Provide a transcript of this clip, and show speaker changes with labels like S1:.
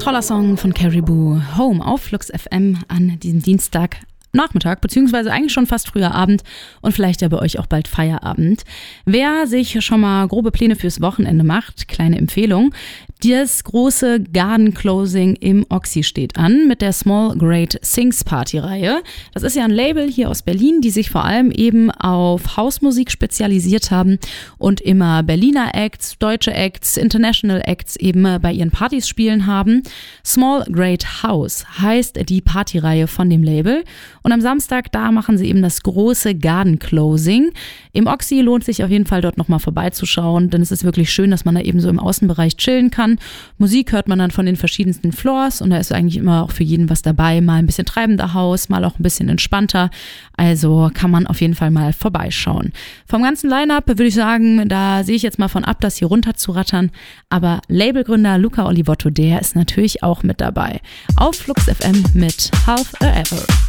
S1: Toller Song von Caribou, Home auf Flux FM an diesem Dienstagnachmittag, beziehungsweise eigentlich schon fast früher Abend und vielleicht ja bei euch auch bald Feierabend. Wer sich schon mal grobe Pläne fürs Wochenende macht, kleine Empfehlung. Das große Garden Closing im Oxy steht an mit der Small Great Sings Party-Reihe. Das ist ja ein Label hier aus Berlin, die sich vor allem eben auf Hausmusik spezialisiert haben und immer Berliner Acts, deutsche Acts, International Acts eben bei ihren Partys spielen haben. Small Great House heißt die Partyreihe von dem Label. Und am Samstag, da machen sie eben das große Garden Closing. Im Oxy lohnt sich auf jeden Fall dort nochmal vorbeizuschauen, denn es ist wirklich schön, dass man da eben so im Außenbereich chillen kann. Musik hört man dann von den verschiedensten Floors und da ist eigentlich immer auch für jeden was dabei. Mal ein bisschen treibender Haus, mal auch ein bisschen entspannter. Also kann man auf jeden Fall mal vorbeischauen. Vom ganzen Line-Up würde ich sagen, da sehe ich jetzt mal von ab, das hier runter zu rattern. Aber Labelgründer Luca Olivotto, der ist natürlich auch mit dabei. Auf Flux FM mit Half a Ever.